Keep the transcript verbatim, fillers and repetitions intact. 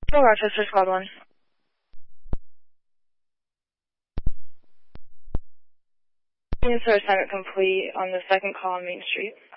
Oh, Rochester, squad one. Units are assignment complete on the second call on Main Street.